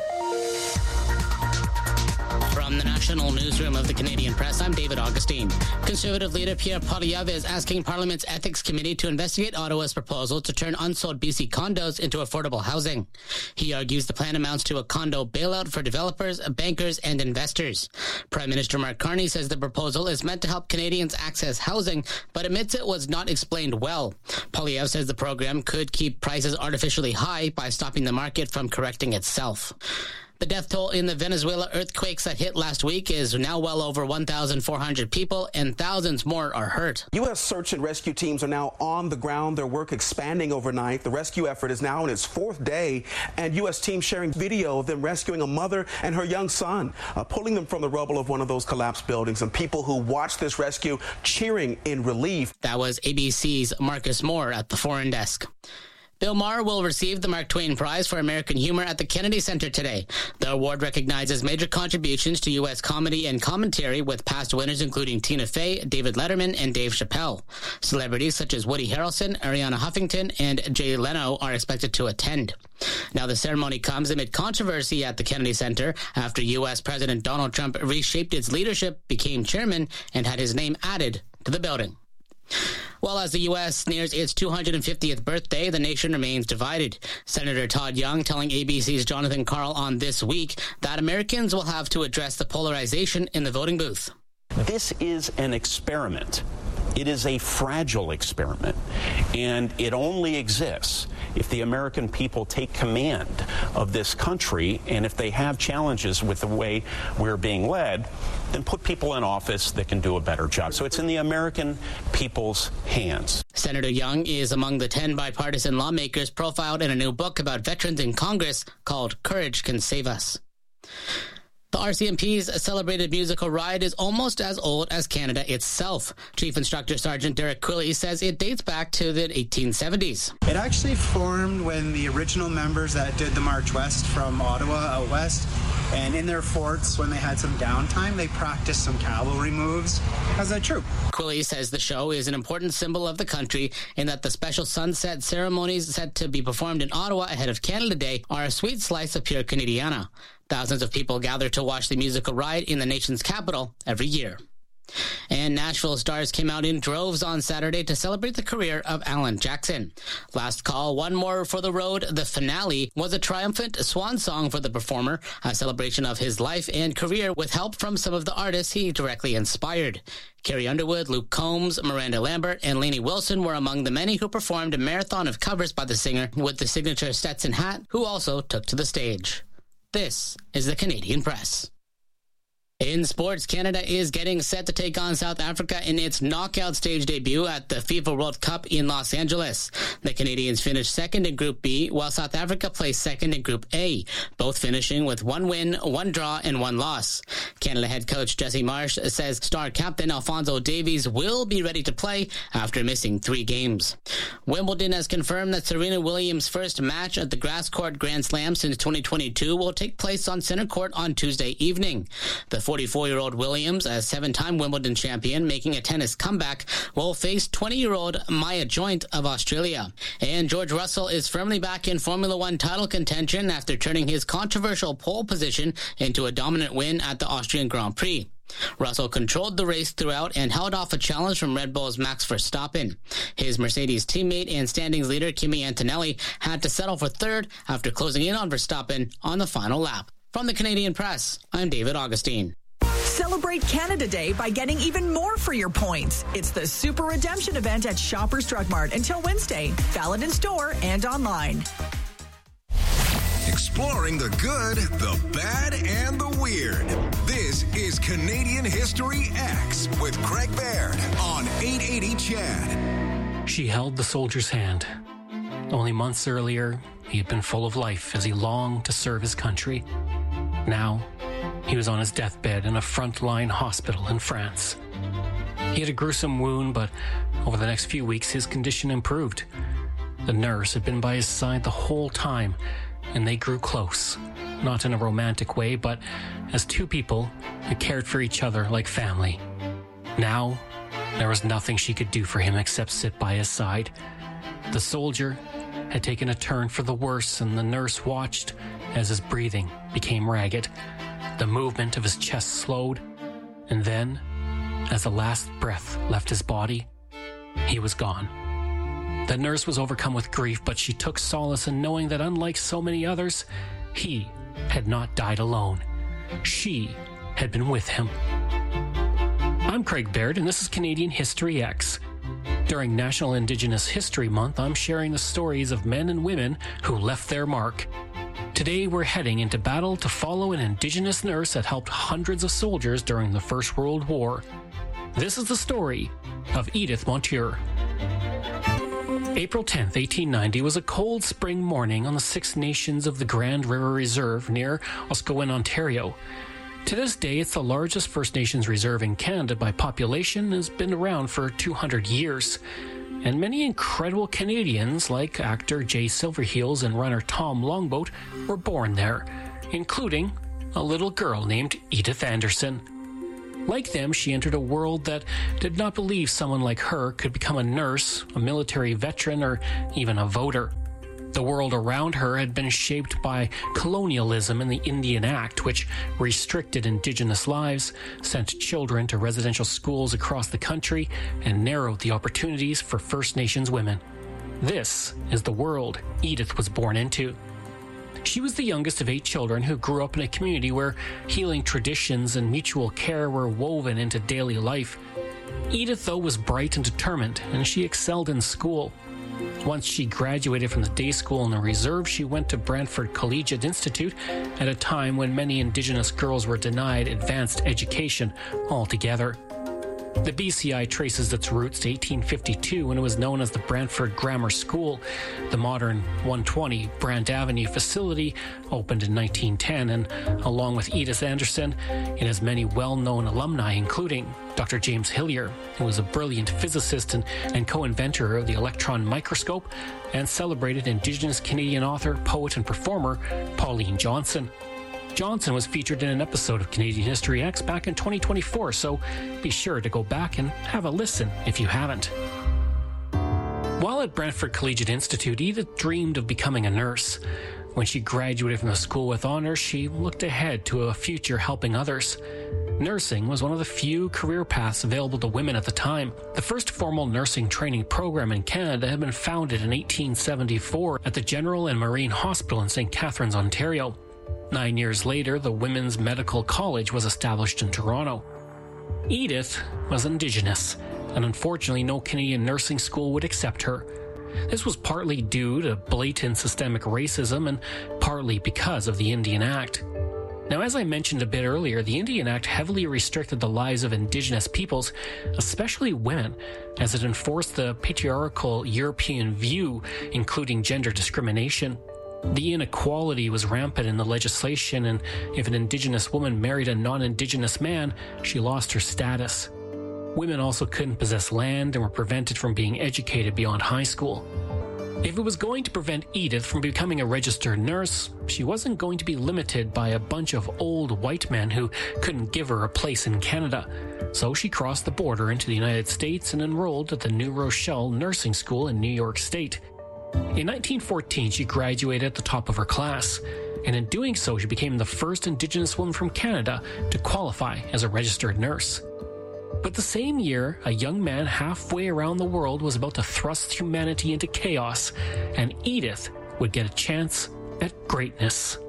From the National Newsroom of the Canadian Press, I'm David Augustine. Conservative leader Pierre Poilievre is asking Parliament's Ethics Committee to investigate Ottawa's proposal to turn unsold B C condos into affordable housing. He argues the plan amounts to a condo bailout for developers, bankers, and investors. Prime Minister Mark Carney says the proposal is meant to help Canadians access housing, but admits it was not explained well. Poilievre says the program could keep prices artificially high by stopping the market from correcting itself. The death toll in the Venezuela earthquakes that hit last week is now well over one thousand four hundred people, and thousands more are hurt. U S search and rescue teams are now on the ground, their work expanding overnight. The rescue effort is now in its fourth day, and U S teams sharing video of them rescuing a mother and her young son, uh, pulling them from the rubble of one of those collapsed buildings, and people who watched this rescue cheering in relief. That was A B C's Marcus Moore at the Foreign Desk. Bill Maher will receive the Mark Twain Prize for American Humor at the Kennedy Center today. The award recognizes major contributions to U S comedy and commentary, with past winners including Tina Fey, David Letterman, and Dave Chappelle. Celebrities such as Woody Harrelson, Ariana Huffington, and Jay Leno are expected to attend. Now, the ceremony comes amid controversy at the Kennedy Center after U S President Donald Trump reshaped its leadership, became chairman, and had his name added to the building. Well, as the U S nears its two hundred fiftieth birthday, the nation remains divided. Senator Todd Young telling A B C's Jonathan Karl on This Week that Americans will have to address the polarization in the voting booth. This is an experiment. It is a fragile experiment, and it only exists if the American people take command of this country, and if they have challenges with the way we're being led, then put people in office that can do a better job. So it's in the American people's hands. Senator Young is among the ten bipartisan lawmakers profiled in a new book about veterans in Congress called Courage Can Save Us. The R C M P's celebrated musical ride is almost as old as Canada itself. Chief Instructor Sergeant Derek Quilley says it dates back to the eighteen seventies. It actually formed when the original members that did the March West from Ottawa out west, and in their forts, when they had some downtime, they practiced some cavalry moves as a troop. Quilley says the show is an important symbol of the country, and that the special sunset ceremonies set to be performed in Ottawa ahead of Canada Day are a sweet slice of pure Canadiana. Thousands of people gather to watch the musical ride in the nation's capital every year. And Nashville stars came out in droves on Saturday to celebrate the career of Alan Jackson. Last Call, One More for the Road, the finale, was a triumphant swan song for the performer, a celebration of his life and career with help from some of the artists he directly inspired. Carrie Underwood, Luke Combs, Miranda Lambert, and Lainey Wilson were among the many who performed a marathon of covers by the singer with the signature Stetson hat, who also took to the stage. This is the Canadian Press. In sports, Canada is getting set to take on South Africa in its knockout stage debut at the FIFA World Cup in Los Angeles. The Canadians finished second in Group B, while South Africa placed second in Group A, both finishing with one win, one draw, and one loss. Canada head coach Jesse Marsh says star captain Alphonso Davies will be ready to play after missing three games. Wimbledon has confirmed that Serena Williams' first match at the Grass Court Grand Slam since twenty twenty-two will take place on center court on Tuesday evening. The forty-four-year-old Williams, a seven-time Wimbledon champion, making a tennis comeback, will face twenty-year-old Maya Joint of Australia. And George Russell is firmly back in Formula One title contention after turning his controversial pole position into a dominant win at the Austrian Grand Prix. Russell controlled the race throughout and held off a challenge from Red Bull's Max Verstappen. His Mercedes teammate and standings leader Kimi Antonelli had to settle for third after closing in on Verstappen on the final lap. From the Canadian Press, I'm David Augustine. Celebrate Canada Day by getting even more for your points. It's the Super Redemption event at Shoppers Drug Mart until Wednesday. Valid in store and online. Exploring the good, the bad, and the weird. This is Canadian History X with Craig Baird on eight eighty C H E D. She held the soldier's hand. Only months earlier, he had been full of life as he longed to serve his country. Now, he was on his deathbed in a frontline hospital in France. He had a gruesome wound, but over the next few weeks, his condition improved. The nurse had been by his side the whole time, and they grew close, not in a romantic way, but as two people who cared for each other like family. Now, there was nothing she could do for him except sit by his side. The soldier had taken a turn for the worse, and the nurse watched as his breathing became ragged. The movement of his chest slowed, and then, as the last breath left his body, he was gone. The nurse was overcome with grief, but she took solace in knowing that unlike so many others, he had not died alone. She had been with him. I'm Craig Baird, and this is Canadian History X. During National Indigenous History Month, I'm sharing the stories of men and women who left their mark. Today, we're heading into battle to follow an Indigenous nurse that helped hundreds of soldiers during the First World War. This is the story of Edith Montour. April tenth, eighteen ninety was a cold spring morning on the Six Nations of the Grand River Reserve near Oscowen, Ontario. To this day, it's the largest First Nations reserve in Canada by population and has been around for two hundred years. And many incredible Canadians, like actor Jay Silverheels and runner Tom Longboat, were born there, including a little girl named Edith Anderson. Like them, she entered a world that did not believe someone like her could become a nurse, a military veteran, or even a voter. The world around her had been shaped by colonialism and the Indian Act, which restricted Indigenous lives, sent children to residential schools across the country, and narrowed the opportunities for First Nations women. This is the world Edith was born into. She was the youngest of eight children who grew up in a community where healing traditions and mutual care were woven into daily life. Edith, though, was bright and determined, and she excelled in school. Once she graduated from the day school in the reserve, she went to Brantford Collegiate Institute at a time when many Indigenous girls were denied advanced education altogether. The B C I traces its roots to eighteen fifty-two when it was known as the Brantford Grammar School. The modern one twenty Brant Avenue facility opened in nineteen ten, and along with Edith Anderson, it has many well-known alumni, including Doctor James Hillier, who was a brilliant physicist and, and co-inventor of the electron microscope, and celebrated Indigenous Canadian author, poet, and performer Pauline Johnson. Johnson was featured in an episode of Canadian History X back in twenty twenty-four, so be sure to go back and have a listen if you haven't. While at Brantford Collegiate Institute, Edith dreamed of becoming a nurse. When she graduated from the school with honors, she looked ahead to a future helping others. Nursing was one of the few career paths available to women at the time. The first formal nursing training program in Canada had been founded in eighteen seventy-four at the General and Marine Hospital in Saint Catharines, Ontario. Nine years later, the Women's Medical College was established in Toronto. Edith was Indigenous, and unfortunately no Canadian nursing school would accept her. This was partly due to blatant systemic racism and partly because of the Indian Act. Now, as I mentioned a bit earlier, the Indian Act heavily restricted the lives of Indigenous peoples, especially women, as it enforced the patriarchal European view, including gender discrimination. The inequality was rampant in the legislation, and if an Indigenous woman married a non-Indigenous man, she lost her status. Women also couldn't possess land and were prevented from being educated beyond high school. If it was going to prevent Edith from becoming a registered nurse, she wasn't going to be limited by a bunch of old white men who couldn't give her a place in Canada. So she crossed the border into the United States and enrolled at the New Rochelle Nursing School in New York State. In nineteen fourteen, she graduated at the top of her class, and in doing so, she became the first Indigenous woman from Canada to qualify as a registered nurse. But the same year, a young man halfway around the world was about to thrust humanity into chaos, and Edith would get a chance at greatness.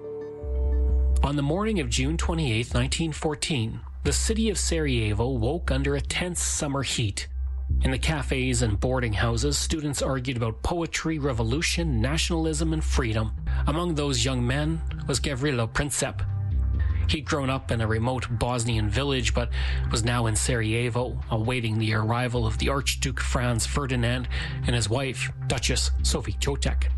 On the morning of June twenty-eighth, nineteen fourteen, the city of Sarajevo woke under a tense summer heat. In the cafes and boarding houses, students argued about poetry, revolution, nationalism, and freedom. Among those young men was Gavrilo Princip. He'd grown up in a remote Bosnian village, but was now in Sarajevo, awaiting the arrival of the Archduke Franz Ferdinand and his wife, Duchess Sophie Chotek.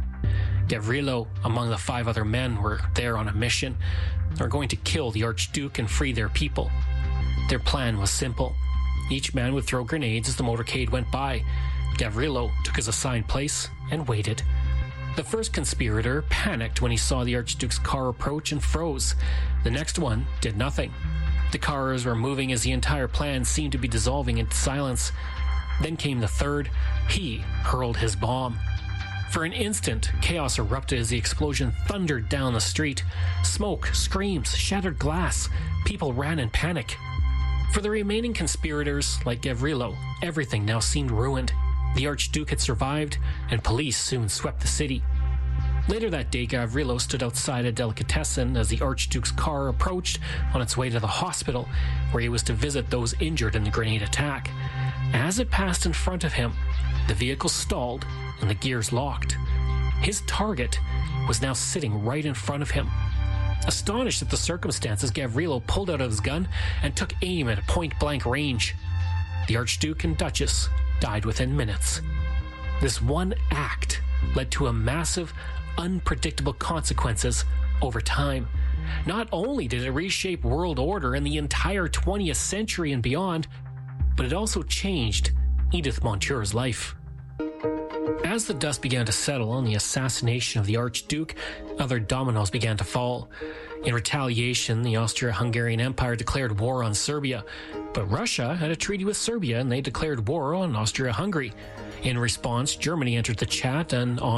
Gavrilo, among the five other men, were there on a mission. They were going to kill the Archduke and free their people. Their plan was simple. Each man would throw grenades as the motorcade went by. Gavrilo took his assigned place and waited. The first conspirator panicked when he saw the Archduke's car approach and froze. The next one did nothing. The cars were moving as the entire plan seemed to be dissolving into silence. Then came the third. He hurled his bomb. For an instant, chaos erupted as the explosion thundered down the street. Smoke, screams, shattered glass. People ran in panic. For the remaining conspirators, like Gavrilo, everything now seemed ruined. The Archduke had survived, and police soon swept the city. Later that day, Gavrilo stood outside a delicatessen as the Archduke's car approached on its way to the hospital, where he was to visit those injured in the grenade attack. As it passed in front of him, the vehicle stalled and the gears locked. His target was now sitting right in front of him. Astonished at the circumstances, Gavrilo pulled out his gun and took aim at a point-blank range. The Archduke and Duchess died within minutes. This one act led to a massive, unpredictable consequences over time. Not only did it reshape world order in the entire twentieth century and beyond, but it also changed Edith Monture's life. As the dust began to settle on the assassination of the Archduke, other dominoes began to fall. In retaliation, the Austro-Hungarian Empire declared war on Serbia, but Russia had a treaty with Serbia and they declared war on Austria-Hungary. In response, Germany entered the chat, and on